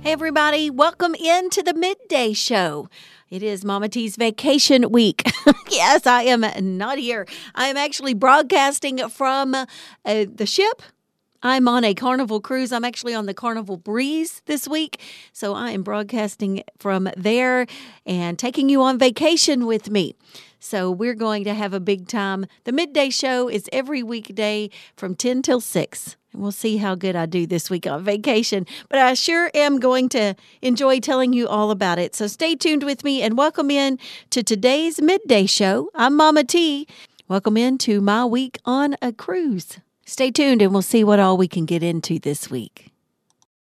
Hey, everybody. Welcome into the Midday Show. It is Mama T's vacation week. Yes, I am not here. I am actually broadcasting from the ship. I'm on a Carnival cruise. I'm actually on the Carnival Breeze this week. So I am broadcasting from there and taking you on vacation with me. So we're going to have a big time. The Midday Show is every weekday from 10 till 6. And we'll see how good I do this week on vacation. But I sure am going to enjoy telling you all about it. So stay tuned with me and welcome in to today's Midday Show. I'm Mama T. Welcome into my week on a cruise. Stay tuned and we'll see what all we can get into this week.